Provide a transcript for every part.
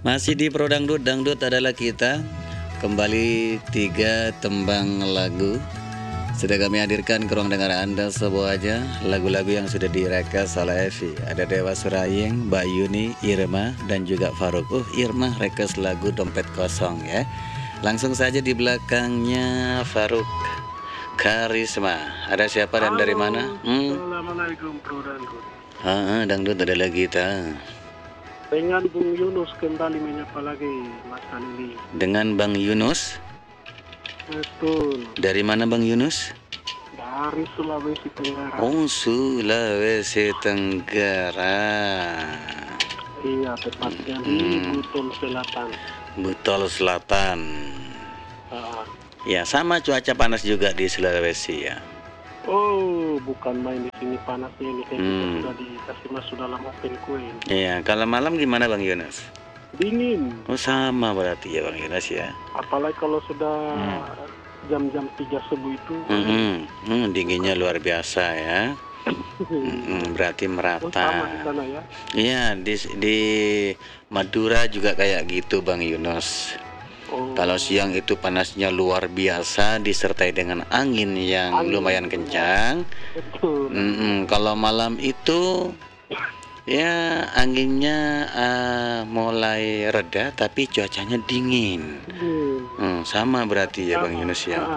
Masih di Pro Dangdut, Dangdut adalah kita. Kembali 3 tembang lagu sudah kami hadirkan ke ruang dengar Anda sebuah aja lagu-lagu yang sudah direkas oleh Evi. Ada Dewa Surayeng, Mbak Yuni, Irma, dan juga Faruk. Irma rekas lagu Dompet Kosong ya. Langsung saja di belakangnya Faruk Karisma. Ada siapa dan dari mana? Assalamualaikum Bro Dangdut. Dangdut adalah kita. Dengan Bung Yunus kembali menyapa lagi Mas Halili. Dengan Bang Yunus. Betul. Dari mana Bang Yunus? Dari Sulawesi Tenggara. Oh, Sulawesi Tenggara. Iya, tepatnya di Butol Selatan. Butol Selatan. Ya, sama cuaca panas juga di Sulawesi ya. Oh, bukan main di sini panasnya ini. Kita sudah dikasih masuk dalam open coin. Iya, kalau malam gimana Bang Yunus? Dingin. Oh, sama berarti ya Bang Yunus ya. Apalagi kalau sudah jam-jam 3 subuh itu. Dinginnya luar biasa ya. Berarti merata. Oh, sama di sana ya. Iya, di Madura juga kayak gitu Bang Yunus. Kalau siang itu panasnya luar biasa disertai dengan angin yang lumayan kencang. Betul. Kalau malam itu ya anginnya mulai reda tapi cuacanya dingin. Sama berarti ya Bang Yunus ya.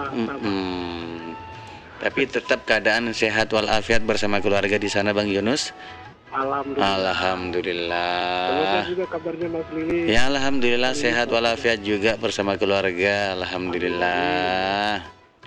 Tapi tetap keadaan sehat walafiat bersama keluarga di sana Bang Yunus. Alhamdulillah. Semoga juga kabarnya Mas Lili. Ya alhamdulillah sehat walafiat juga bersama keluarga. Alhamdulillah.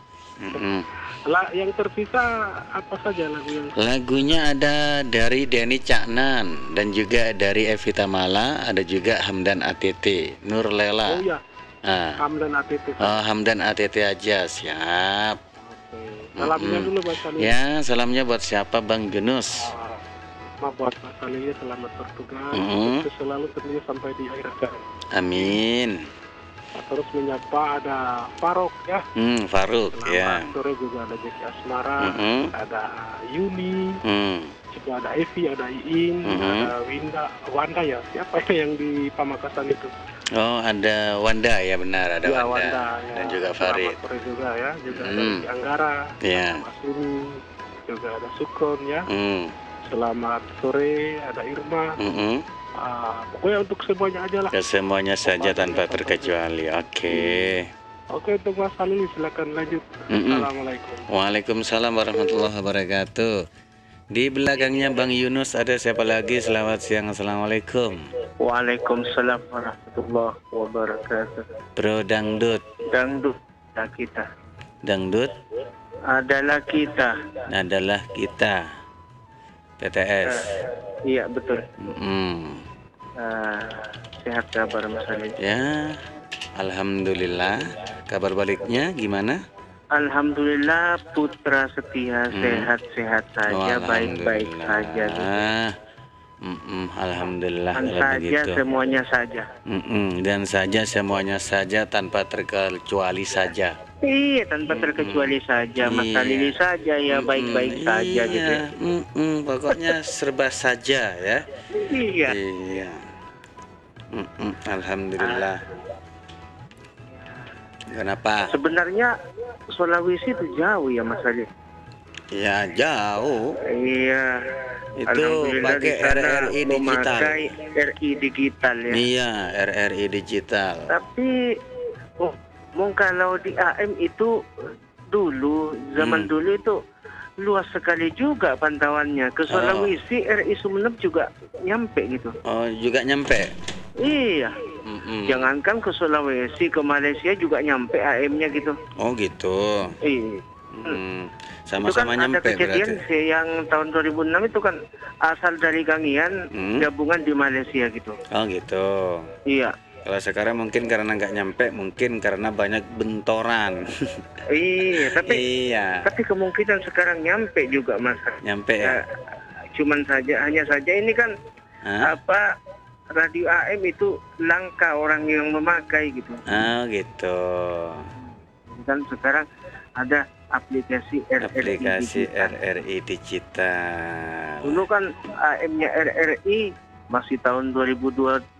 Yang tersisa apa saja lagu yang? Lagunya ada dari Denny Caknan dan juga dari Evita Mala, ada juga Hamdan ATT, Nur Lela. Oh iya. Hamdan ATT. Hamdan ATT aja, siap. Salamnya dulu Mas Lili. Ya, salamnya buat siapa Bang Yunus? Buat Mas Halili selamat bertugas, sukses selalu tentunya sampai di akhir hayat. Amin. Terus menyapa ada Faruk ya. Faruk ya. Sore juga ada Jeki Asmara, ada Yuni, juga ada Evi, ada Iin, ada Wanda ya. Siapa yang di Pamekasan itu? Oh, ada Wanda ya, benar ada ya, Wanda ya. Dan juga Farid. Sore juga ya, juga ada Anggara, ya. Mas Yuni, juga ada Sukron ya. Selamat sore, ada Irma. Pokoknya untuk semuanya aja lah. Semuanya saja tanpa terkecuali. Oke, untuk Mas Halili silakan lanjut. Assalamualaikum. Waalaikumsalam warahmatullahi wabarakatuh. Di belakangnya Bang Yunus ada siapa lagi? Selamat siang, assalamualaikum. Waalaikumsalam warahmatullahi wabarakatuh. Bro Dangdut. Dangdut adalah kita. Dangdut adalah kita. Adalah kita. PTS. Iya betul. Sehat kabar Mas Ali? Ya, alhamdulillah. Kabar baliknya gimana? Alhamdulillah putra setia sehat-sehat saja, baik-baik saja. Alhamdulillah. Dan saja semuanya saja. Dan saja semuanya saja tanpa terkecuali saja. Iya, tanpa terkecuali saja. Mas Halili saja ya, baik-baik saja gitu ya. Pokoknya serba saja ya. Iya. Alhamdulillah. Kenapa? Sebenarnya Sulawesi itu jauh ya Mas Halili. Ya jauh. Iya. Itu pakai RRI digital. RRI digital ya. Iya, RRI digital. Tapi kalau di AM itu dulu, zaman dulu itu luas sekali juga pantauannya. Ke Sulawesi, RI Sumeneb juga nyampe gitu. Oh, juga nyampe? Iya. Jangankan ke Sulawesi, ke Malaysia juga nyampe AM-nya gitu. Oh gitu. Iya. Sama-sama nyampe berarti. Ada kejadian yang tahun 2006 itu kan asal dari Kangian, gabungan di Malaysia gitu. Oh gitu. Iya. Kalau sekarang mungkin karena nggak nyampe, mungkin karena banyak bentoran. Iya, tapi kemungkinan sekarang nyampe juga Mas. Nyampe ya. Hanya saja ini kan radio AM itu langka orang yang memakai gitu. Oh gitu. Dan sekarang ada aplikasi RRI digital. Dulu kan AM-nya RRI masih tahun 2002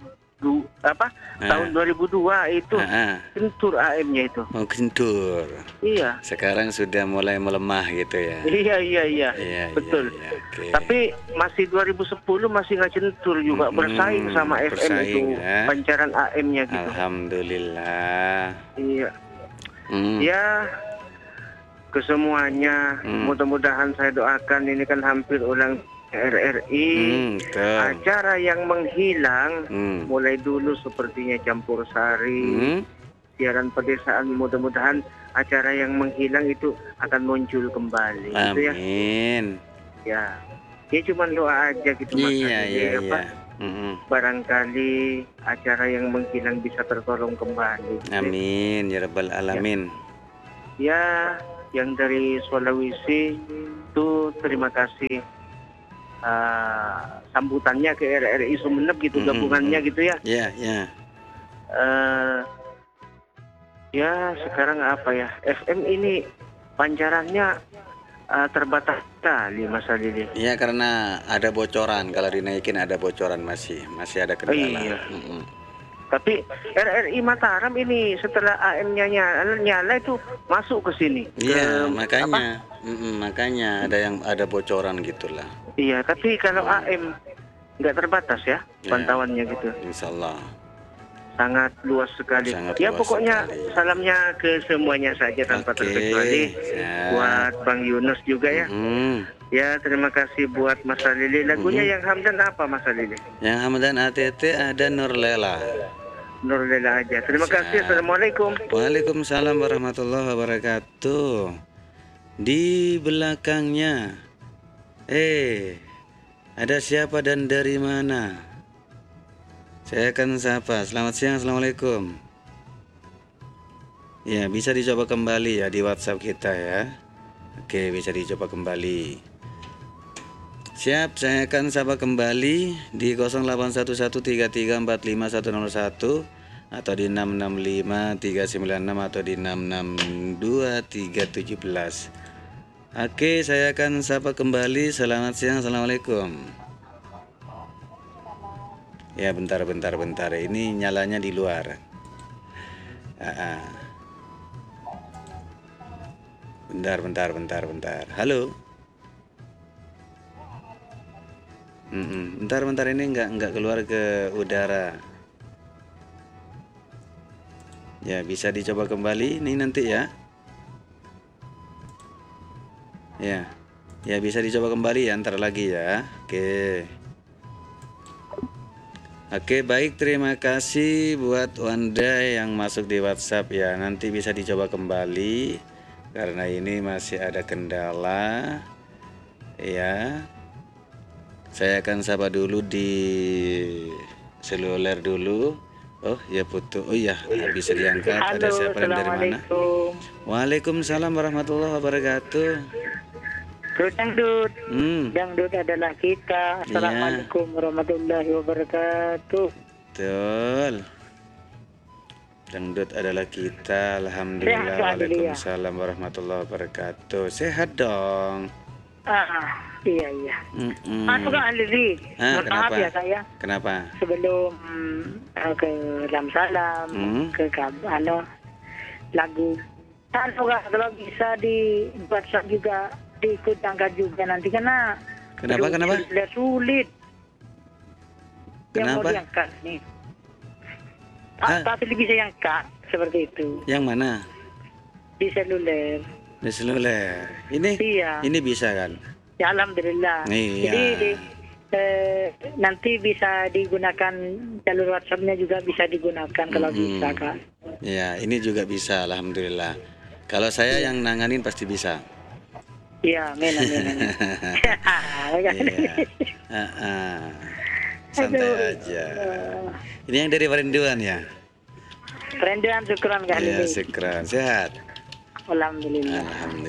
tahun 2002 itu kentur AM-nya itu. Mau kentur. Iya. Sekarang sudah mulai melemah gitu ya. Iya, betul. Iya, oke. Tapi masih 2010 masih nggak kentur juga, bersaing sama FM bersaing, itu ya. pancaran AM-nya gitu. Alhamdulillah. Iya. Ya, kesemuanya mudah-mudahan saya doakan, ini kan hampir ulang RRI, acara yang menghilang mulai dulu sepertinya campur sari, siaran pedesaan, mudah-mudahan acara yang menghilang itu akan muncul kembali. Amin. Gitu ya. Ya cuma doa aja gitu Mas. Iya. Barangkali acara yang menghilang bisa tertolong kembali. Gitu. Amin ya rabbal alamin. Ya, yang dari Sulawesi itu terima kasih sambutannya ke RRI Sumeneb gitu, gabungannya gitu ya. Iya. Ya sekarang apa ya, FM ini pancarannya terbatas sekali Mas Alili. Iya, karena ada bocoran, kalau dinaikin ada bocoran, masih ada kendala. Iya. Tapi RRI Mataram ini setelah AM-nya nyala itu masuk ke sini. Iya, makanya ada bocoran gitulah. Iya, tapi kalau AM nggak terbatas ya pantauannya gitu. Insya Allah. Sangat luas sekali. Ya pokoknya salamnya ke semuanya saja tanpa terkecuali. Buat Bang Yunus juga ya. Ya terima kasih buat Mas Alili. Lagunya yang Hamdan apa Mas Alili? Yang Hamdan ATT ada Nurlela. Nurlela aja. Terima kasih. Assalamualaikum. Waalaikumsalam warahmatullahi wabarakatuh. Di belakangnya ada siapa dan dari mana? Saya akan sapa. Selamat siang, assalamualaikum. Ya, bisa dicoba kembali ya di WhatsApp kita ya. Oke, bisa dicoba kembali. Siap, saya akan sapa kembali di 081133451101 atau di 665396 atau di 662317. Oke, saya akan sapa kembali. Selamat siang, assalamualaikum. Ya, bentar. Ini nyalanya di luar. Bentar. Halo. Bentar, ini nggak keluar ke udara. Ya, bisa dicoba kembali ini nanti ya. Ya bisa dicoba kembali ya, ntar lagi ya. Oke, baik, terima kasih buat Wanda yang masuk di WhatsApp ya. Nanti bisa dicoba kembali karena ini masih ada kendala ya. Saya akan sapa dulu di seluler dulu. Oh ya, putu. Oh ya, bisa diangkat. Ada siapa dan dari mana? Waalaikumsalam warahmatullahi wabarakatuh. Dangdut. Dangdut adalah kita. Assalamualaikum warahmatullahi wabarakatuh. Betul. Dangdut adalah kita. Alhamdulillah. Waalaikumsalam warahmatullahi wabarakatuh. Sehat dong. Iya. Masuk Kak Alili. Kenapa? Ya saya. Kenapa? Sebelum ke dalam salam, ke lagu. Kalau bisa di WhatsApp juga diikutangkan juga nanti karena Kenapa? Sulit. Kenapa? Yang mau diangkat nih. Tapi bisa diangkat seperti itu. Yang mana? Di seluler. Di seluler. Ini? Iya. Ini bisa kan? Ya alhamdulillah. Iya. Jadi nanti bisa digunakan jalur WhatsApp-nya juga bisa digunakan kalau bisa Kak. Ya, ini juga bisa alhamdulillah. Kalau saya yang nanganin pasti bisa. Iya, amin. Santai aja. Ini yang dari Perinduan ya? Perinduan, syukran Kak Ya, Lili. syukran. Sehat? Alhamdulillah.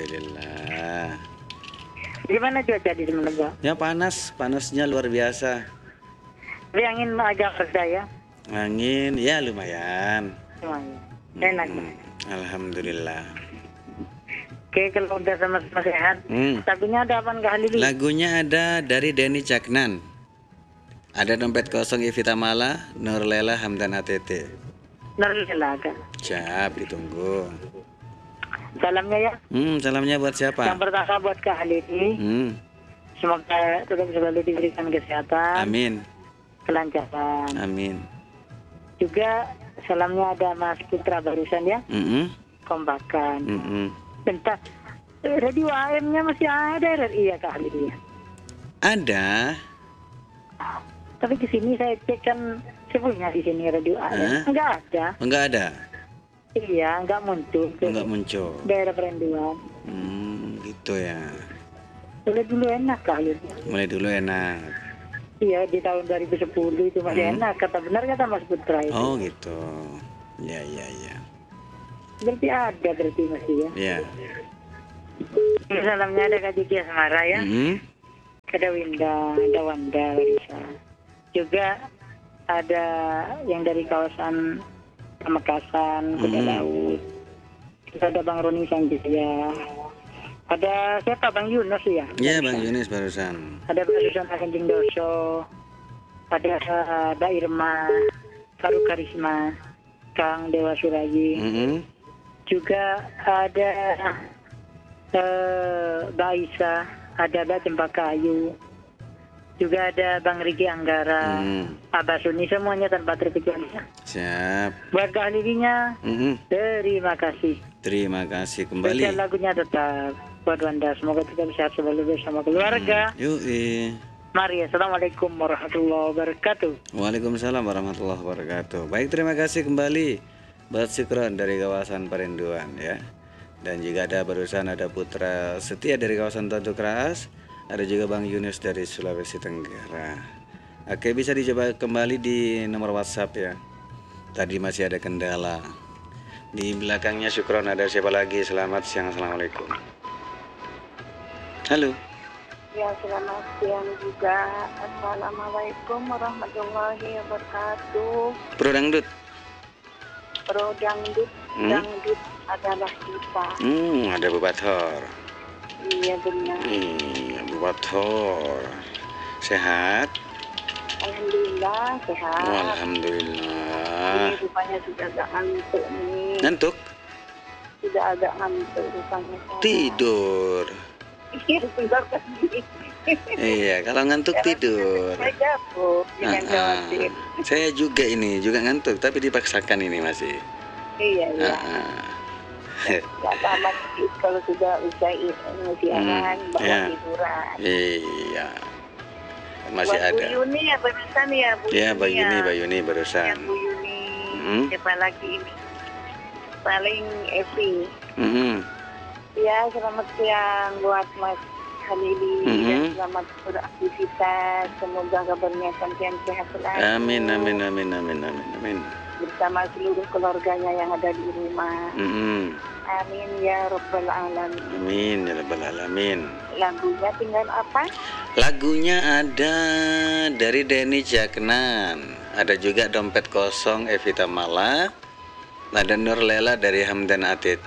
Gimana cuaca di Sumeneb? Ya panasnya luar biasa. Tapi angin agak reda ya? Angin, ya lumayan. Enak. Alhamdulillah. Oke, kalau udah sama-sama sehat. Lagunya ada apa Kak Lili? Lagunya ada dari Denny Caknan. Ada dompet kosong Evita Mala, Nurlela Hamdan ATT. Nurlela Kak. Siap, ditunggu. Salamnya ya. Salamnya buat siapa? Yang pertama buat Kak Halidi. Semoga tetap selalu diberikan kesehatan, Amin. kelancaran. Amin. Juga salamnya ada Mas Putra barusan ya. Kompakan. Bentar. Radio AM-nya masih ada RRI ya Kak Halidi ya? Ada. Tapi di sini saya cek kan sebenarnya di sini radio AM enggak ada. Enggak ada. Iya, enggak muncul. Enggak muncul. Daerah Perenduan. Gitu ya. Mulai dulu enak kali. Mulai dulu enak. Iya, di tahun 2010 itu masih enak. Benar kata Mas Putra itu. Oh gitu. Ya. Berarti ada berarti masih ya. Ya. Salamnya ada Kak Diki Asmara ya. Ada Winda, ada Wanda Larissa. Juga ada yang dari kawasan Pamekasan, Kuda Laut. Juga ada Bang Roni Sanjaya. Ada siapa Bang Yunus ya? Iya Bang Yunus barusan. Ada Mbak Susana Kenjing Doso. Ada Mbak Irma, Faru Karisma, Kang Dewa Surayi. Juga ada Mbak Aisyah, ada Mbak Cempakayu. Juga ada Bang Rigi Anggara, Abah Suni, semuanya tanpa terkecuali. Siap. Buat keahlinya, terima kasih. Terima kasih kembali. Dan lagunya tetap buat Wanda. Semoga tetap sehat selalu bersama keluarga. Mari, Assalamualaikum warahmatullahi wabarakatuh. Waalaikumsalam warahmatullahi wabarakatuh. Baik, terima kasih kembali buat Syukron dari kawasan Perinduan ya. Dan juga ada barusan ada Putra Setia dari kawasan Tanjung Keras. Ada juga Bang Yunus dari Sulawesi Tenggara. Oke, bisa dicoba kembali di nomor WhatsApp ya. Tadi masih ada kendala. Di belakangnya Syukron ada siapa lagi? Selamat siang, Assalamualaikum. Halo. Ya, selamat siang juga. Assalamualaikum warahmatullahi wabarakatuh. Pro Dangdut. Pro Dangdut, Dangdut adalah kita. Ada Bu Bathor. Iya benar. Bu Bathor. Sehat? Alhamdulillah sehat. Alhamdulillah. Ini rupanya sudah agak ngantuk nih. Ngantuk? Sudah agak ngantuk rupanya. Tidur. Iya, sebentar lagi. Iya, kalau ngantuk tidur. Saya gabung dengan khawatir. Saya juga ngantuk, tapi dipaksakan ini masih. Iya. Gak sama sih kalau sudah usai siangan bawa tiduran. Iya. Masih buat ada. Bu Yuni ya barusan ya Bu. Ya, Mbak Yuni barusan. Ya, Bu Yuni. Siapa lagi ini? Paling Evi. Ya, selamat siang buat Mas Halili dan selamat beraktivitas. Semoga kabarnya sampean sehat selalu. Amin. Bersama seluruh keluarganya yang ada di rumah. Amin ya Rabbal Alamin. Amin ya Rabbal Alamin. Lagunya tinggal apa? Lagunya ada dari Denny Jaknan. Ada juga Dompet Kosong Evita Mala. Ada Nurlela dari Hamdan ATT.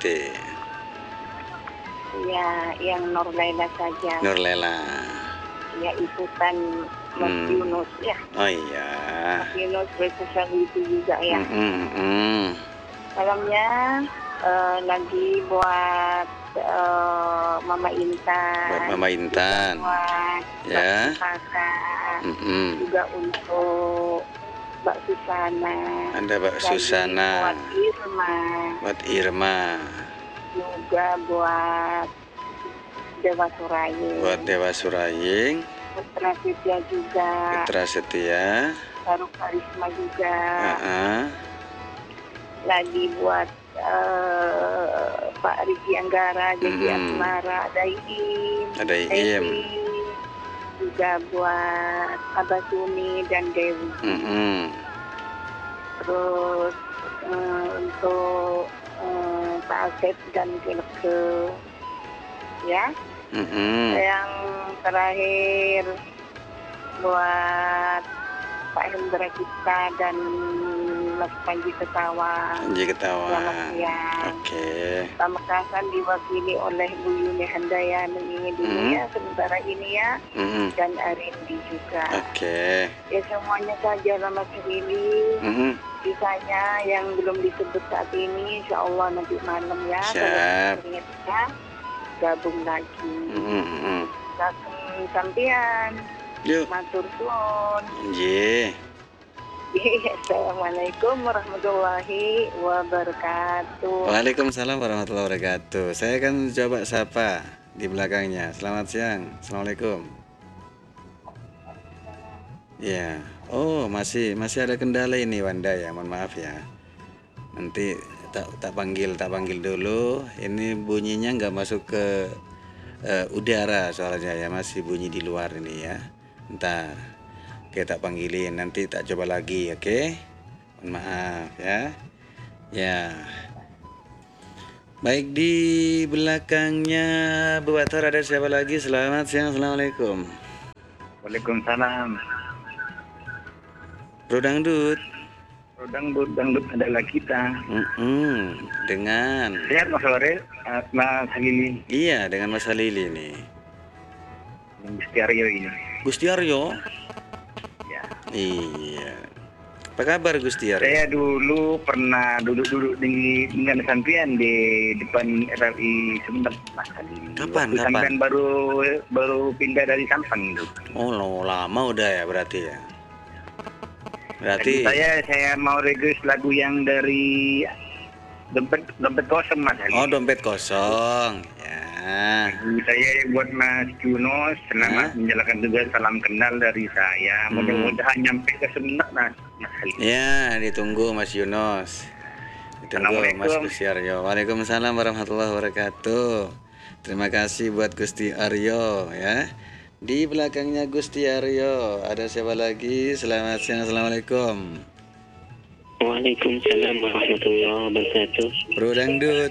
Ya, yang Nurlela saja. Nurlela. Ya, ikutan Mas Yunus ya. Oh iya. Mas Yunus spesial itu juga ya. Salamnya lagi buat Mama Intan. Buat Mama Intan. Buat ya. Kakak. Juga untuk Mbak Susana. Ada Mbak Susana. Buat Irma. Buat Irma. Juga buat Dewa Suraying. Buat Dewa Suraying. Putra Setia juga. Putra Setia. Faru Karisma juga. Lagi buat Pak Riki Anggara, Jadi Asmara, ada Iim. Juga buat Abah Suni dan Dewi. Terus untuk Pak Asep dan Kilke. Ya. Yang terakhir buat Pak Hendra kita dan Mas Panji Ketawa. Panji Ketawa. Selamat siang. Oke. Pamekasan diwakili oleh Bu Yuni Handayani dulu ya sementara ini ya. Dan Arindi juga. Oke. Ya semuanya saja lah Mas Rili. Sisanya yang belum disebut saat ini insya Allah nanti malam ya. Siap. Kalau kita gabung lagi. Sampian. Yuk. Matur suwun. Nggih. Assalamualaikum warahmatullahi wabarakatuh. Waalaikumsalam warahmatullahi wabarakatuh. Saya akan coba sapa di belakangnya. Selamat siang. Assalamualaikum. Ya. Oh, masih ada kendala ini Wanda ya. Mohon maaf ya. Nanti tak panggil dulu. Ini bunyinya nggak masuk ke udara soalnya ya, masih bunyi di luar ini ya. Ntar oke, tak panggilin, nanti tak coba lagi, oke? Mohon maaf ya. Ya. Baik, di belakangnya Bu Bator ada siapa lagi? Selamat siang. Assalamualaikum. Waalaikumsalam. Bro Dangdut. Dangdut adalah kita. Dengan Sehat Mas Lore, Mas Halili. Iya, dengan Mas Halili nih. Gusti Aryo ini. Gusti Aryo. Ya. Iya. Apa kabar Gusti Aryo? Saya dulu pernah duduk dengan sampean di depan RRI sebentar Mas Halili. Kapan? Sampean baru pindah dari Sampang itu. Oh, lama udah ya berarti ya. Berarti saya mau request lagu yang dari dompet kosong Mas Halili. Oh, dompet kosong. Ya. Saya buat Mas Yunus, selamat menjalankan tugas, salam kenal dari saya. Mudah-mudahan nyampe ke Sumenep Mas Halili. Ya, ditunggu Mas Yunus. Ditunggu Mas Gusti Aryo. Waalaikumsalam warahmatullahi wabarakatuh. Terima kasih buat Gusti Aryo ya. Di belakangnya Gusti Aryo ada siapa lagi? Selamat siang. Assalamualaikum. Waalaikumsalam warahmatullahi wabarakatuh. Bro Dangdut.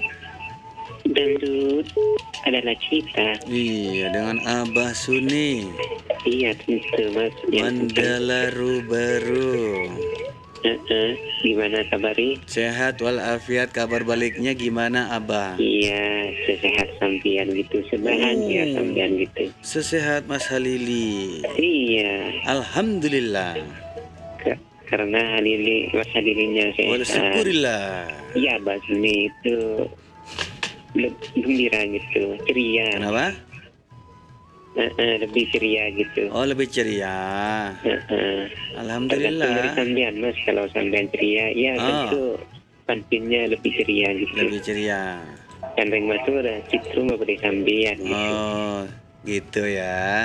Dangdut adalah kita. Iya, dengan Abah Suni. Iya tentu Mas. Mandala Rubaru. Gimana kabari? Sehat walafiat, kabar baliknya gimana Abah? Iya, sesehat sampian gitu, sebahagia sampian gitu. Sesehat Mas Halili. Iya. Alhamdulillah. Karena Mas Halilinya sehat. Syukurillah. Iya, Mas ini itu gembira gitu, ceria. Kenapa? Lebih ceria gitu. Oh, lebih ceria. Alhamdulillah. Dari sampean Mas, kalau sampean ceria, ya tentu pantinnya lebih ceria gitu. Lebih ceria. Kan ring masura, citru memberi sampean gitu. Oh, gitu ya.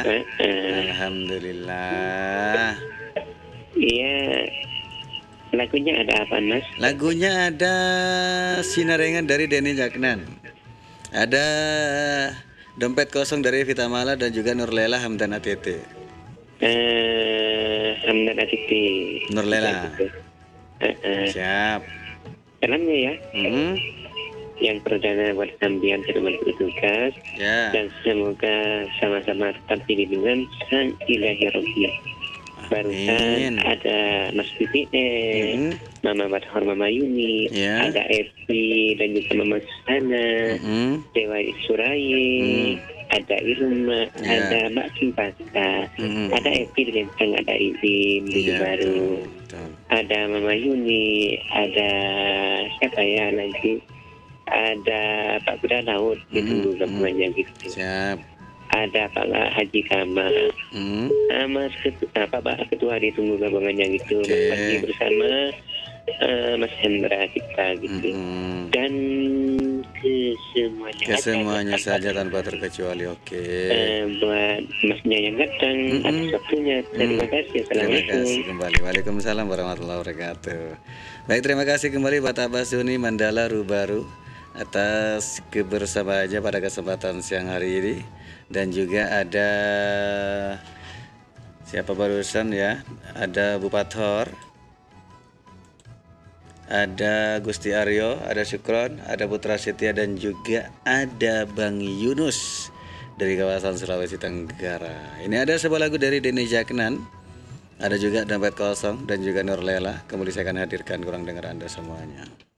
Alhamdulillah. Iya. Lagunya ada apa Mas? Lagunya ada Sinarengan dari Denny Jaknan. Ada Dompet Kosong dari Vita Mala dan juga Nurlela Hamdan ATT. Hamdan ATT. Nurlela. Siap. Salamnya ya. Yang perdana buat sampean terima bertugas. Ya. Dan semoga sama-sama tetap dilindungi sang ilahi Rabbi. Barusan ada Mas BPN, Mama Bathor, Mama Yuni, ada Evi dan juga Mama Susana, Dewa Surayi, ada Irma, ada Mbak Simpaka, ada Evi dan ada Izin baru, ada Mama Yuni, ada siapa ya lagi, ada Pak Kuda Laut ditunggu gabungannya gitu. Siap. Ada Pak Haji Kamal, Mas Pak Ketua ditunggu gabungannya gitu, Mas Panji bersama Mas Hendra kita gitu, dan kesemuanya saja tanpa terkecuali. Oke. Buat Masnya yang datang atas waktunya, terima kasih. Assalamualaikum. Terima kasih kembali. Waalaikumsalam warahmatullahi wabarakatuh. Baik, terima kasih kembali buat Abah Suni Mandala Rubaru atas kebersamaannya pada kesempatan siang hari ini. Dan juga ada siapa barusan ya? Ada Bu Bathor, ada Gusti Aryo, ada Syukron, ada Putra Setia, dan juga ada Bang Yunus dari kawasan Sulawesi Tenggara. Ini ada sebuah lagu dari Denny Jaknan. Ada juga dompet kosong dan juga Nurlela. Kembali saya akan hadirkan kurang dengar Anda semuanya.